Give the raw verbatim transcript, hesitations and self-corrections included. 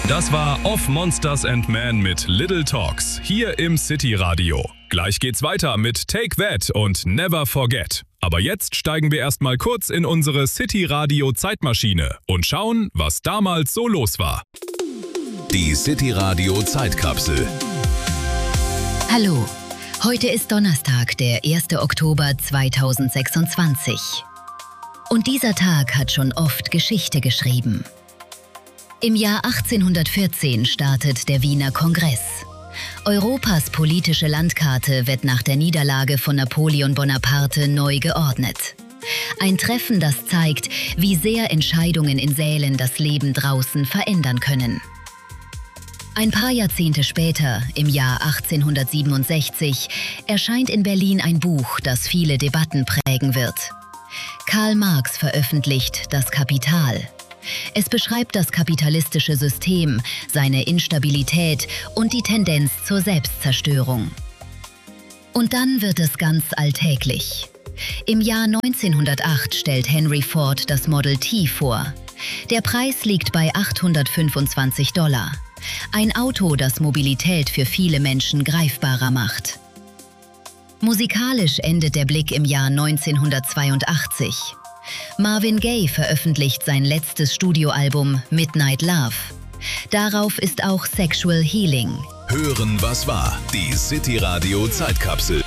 Das war Of Monsters and Men mit Little Talks, hier im City Radio. Gleich geht's weiter mit Take That und Never Forget. Aber jetzt steigen wir erstmal kurz in unsere City Radio Zeitmaschine und schauen, was damals so los war. Die City Radio Zeitkapsel. Hallo, heute ist Donnerstag, der erster Oktober zweitausendsechsundzwanzig. Und dieser Tag hat schon oft Geschichte geschrieben. Im Jahr achtzehnhundertvierzehn startet der Wiener Kongress. Europas politische Landkarte wird nach der Niederlage von Napoleon Bonaparte neu geordnet. Ein Treffen, das zeigt, wie sehr Entscheidungen in Sälen das Leben draußen verändern können. Ein paar Jahrzehnte später, im Jahr achtzehnhundertsiebenundsechzig, erscheint in Berlin ein Buch, das viele Debatten prägen wird. Karl Marx veröffentlicht Das Kapital. Es beschreibt das kapitalistische System, seine Instabilität und die Tendenz zur Selbstzerstörung. Und dann wird es ganz alltäglich. Im Jahr neunzehnhundertacht stellt Henry Ford das Model T vor. Der Preis liegt bei achthundertfünfundzwanzig Dollar. Ein Auto, das Mobilität für viele Menschen greifbarer macht. Musikalisch endet der Blick im Jahr neunzehnhundertzweiundachtzig. Marvin Gaye veröffentlicht sein letztes Studioalbum Midnight Love. Darauf ist auch Sexual Healing. Hören, was war? Die City Radio Zeitkapsel.